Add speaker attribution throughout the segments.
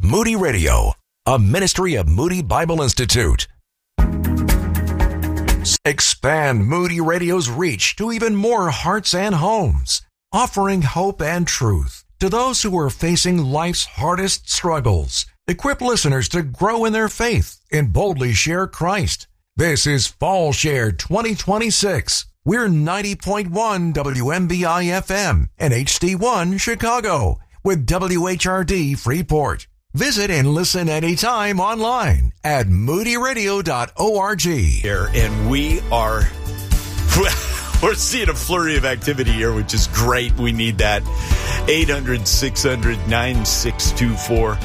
Speaker 1: Moody Radio, a ministry of Moody Bible Institute. Expand Moody Radio's reach to even more hearts and homes, offering hope and truth to those who are facing life's hardest struggles. Equip listeners to grow in their faith and boldly share Christ. This is Fall Share 2026. We're 90.1 WMBI FM and HD1 Chicago with WHRD Freeport. Visit and listen anytime online at moodyradio.org.
Speaker 2: And we're seeing a flurry of activity here, which is great. We need that. 800-600-9624.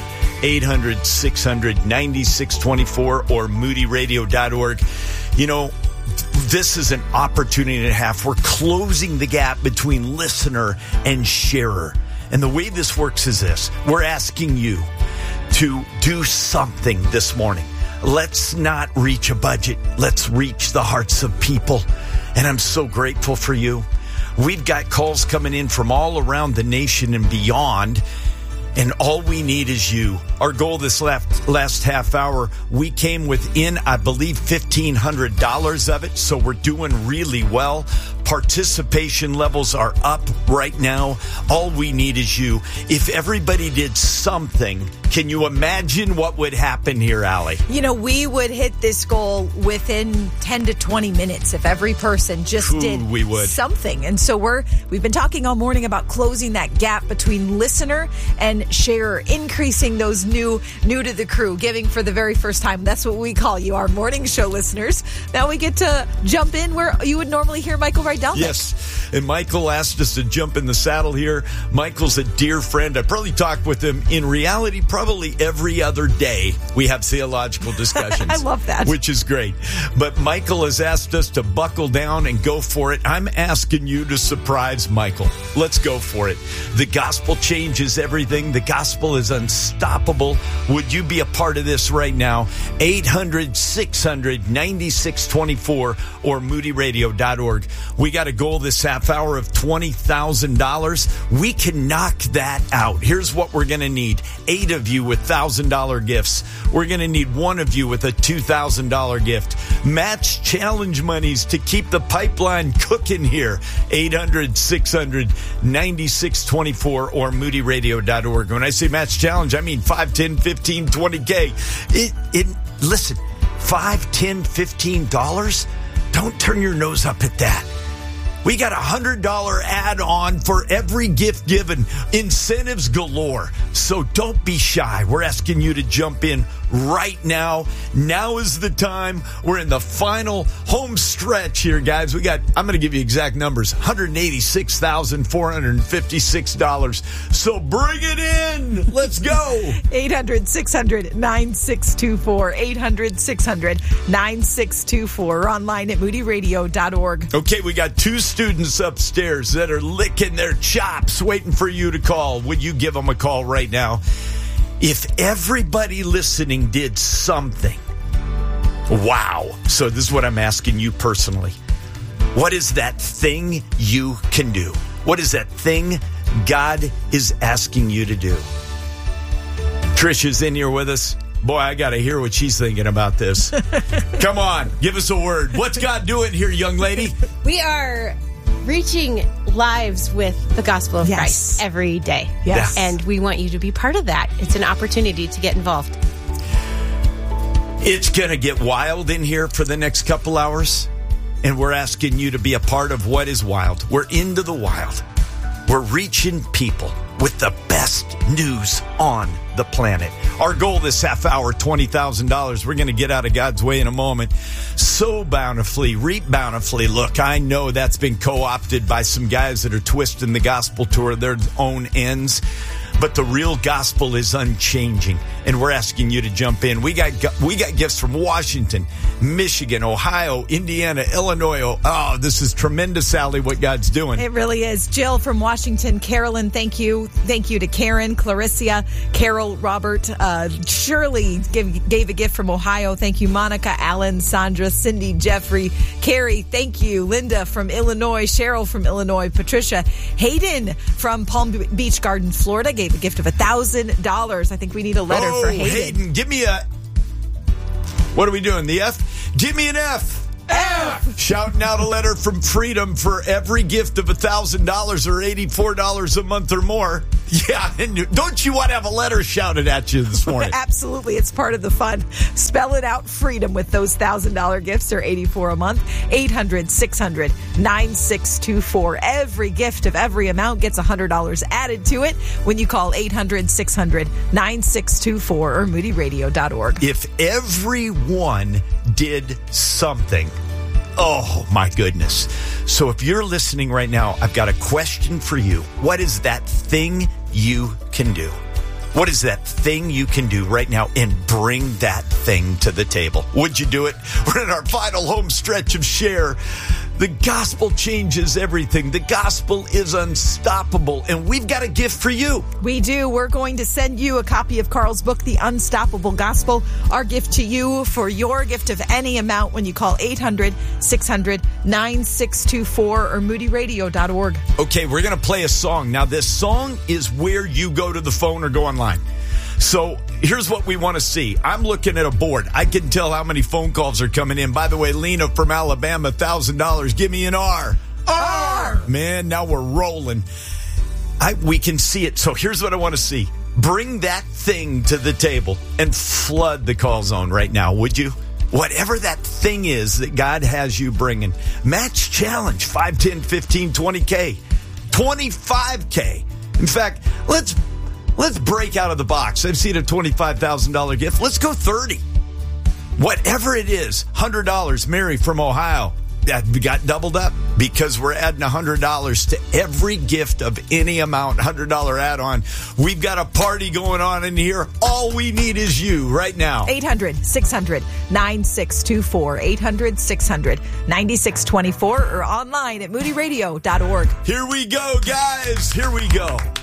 Speaker 2: 800-600-9624 or moodyradio.org. You know, this is an opportunity and a half. We're closing the gap between listener and sharer. And the way this works is this. We're asking you to do something this morning. Let's not reach a budget. Let's reach the hearts of people. And I'm so grateful for you. We've got calls coming in from all around the nation and beyond. And all we need is you. Our goal this last half hour, we came within, I believe, $1,500 of it. So we're doing really well. Participation levels are up right now. All we need is you. If everybody did something, can you imagine what would happen here, Allie?
Speaker 3: You know, we would hit this goal within 10 to 20 minutes if every person just did something. And so we've been talking all morning about closing that gap between listener and sharer, increasing those new to the crew, giving for the very first time. That's what we call you, our morning show listeners. Now we get to jump in where you would normally hear Michael Rydell.
Speaker 2: Yes, and Michael asked us to jump in the saddle here. Michael's a dear friend. I probably talk with him in reality probably every other day. We have theological discussions.
Speaker 3: I love that.
Speaker 2: Which is great. But Michael has asked us to buckle down and go for it. I'm asking you to surprise Michael. Let's go for it. The gospel changes everything. The gospel is unstoppable. Would you be a part of this right now? 800-600-9624 or moodyradio.org. We got a goal this half hour of $20,000. We can knock that out. Here's what we're going to need. 8 of you with $1,000 gifts. We're going to need 1 of you with a $2,000 gift. Match challenge monies to keep the pipeline cooking here. 800-600-9624 or moodyradio.org. When I say match challenge, I mean 5, 10, 15, 20K. Listen, $5, $10, $15. Don't turn your nose up at that. We got a $100 add-on for every gift given. Incentives galore. So don't be shy. We're asking you to jump in right now. Now is the time. We're in the final home stretch here, guys. I'm going to give you exact numbers. $186,456. So bring it in. Let's go.
Speaker 3: 800-600-9624. 800-600-9624. Or online at moodyradio.org.
Speaker 2: Okay, we got 2 students upstairs that are licking their chops waiting for you to call. Would you give them a call right now? If everybody listening did something, wow. So this is what I'm asking you personally. What is that thing you can do? What is that thing God is asking you to do? Trish is in here with us. Boy, I got to hear what she's thinking about this. Come on, give us a word. What's God doing here, young lady?
Speaker 4: We are reaching lives with the gospel of Christ every day.
Speaker 3: Yes.
Speaker 4: And we want you to be part of that. It's an opportunity to get involved.
Speaker 2: It's going to get wild in here for the next couple hours. And we're asking you to be a part of what is wild. We're into the wild. We're reaching people with the best news on the planet. Our goal this half hour, $20,000. We're going to get out of God's way in a moment. So bountifully, reap bountifully. Look, I know that's been co-opted by some guys that are twisting the gospel to their own ends. But the real gospel is unchanging, and we're asking you to jump in. We got gifts from Washington, Michigan, Ohio, Indiana, Illinois. Oh, this is tremendous, Sally, what God's doing.
Speaker 3: It really is. Jill from Washington, Carolyn, thank you. Thank you to Karen, Clarissa, Carol, Robert. Shirley gave a gift from Ohio. Thank you, Monica, Alan, Sandra, Cindy, Jeffrey, Carrie, thank you. Linda from Illinois, Cheryl from Illinois, Patricia, Hayden from Palm Beach Gardens, Florida, gave a gift of $1,000. I think we need a letter for Hayden.
Speaker 2: Hayden, give me a... What are we doing? The F? Give me an F. F. Shouting out a letter from Freedom for every gift of $1,000 or $84 a month or more. Yeah, and don't you want to have a letter shouted at you this morning?
Speaker 3: Absolutely. It's part of the fun. Spell it out, Freedom, with those $1,000 gifts or $84 a month. 800-600-9624. Every gift of every amount gets $100 added to it when you call 800-600-9624 or moodyradio.org.
Speaker 2: If everyone did something, oh my goodness. So if you're listening right now, I've got a question for you. What is that thing you can do? What is that thing you can do right now and bring that thing to the table? Would you do it? We're in our final home stretch of Share. The gospel changes everything. The gospel is unstoppable, and we've got a gift for you.
Speaker 3: We do. We're going to send you a copy of Carl's book, The Unstoppable Gospel. Our gift to you for your gift of any amount when you call 800-600-9624 or moodyradio.org.
Speaker 2: Okay, we're going to play a song. Now, this song is where you go to the phone or go online. So here's what we want to see. I'm looking at a board. I can tell how many phone calls are coming in. By the way, Lena from Alabama, $1,000. Give me an R. R! Man, now we're rolling. We can see it. So here's what I want to see. Bring that thing to the table and flood the call zone right now, would you? Whatever that thing is that God has you bringing. Match challenge, 5, 10, 15, 20K, 25K. In fact, let's break out of the box. I've seen a $25,000 gift. Let's go 30. Whatever it is, $100. Mary from Ohio. That got doubled up because we're adding $100 to every gift of any amount, $100 add-on. We've got a party going on in here. All we need is you right now.
Speaker 3: 800-600-9624. 800-600-9624 or online at moodyradio.org.
Speaker 2: Here we go, guys. Here we go.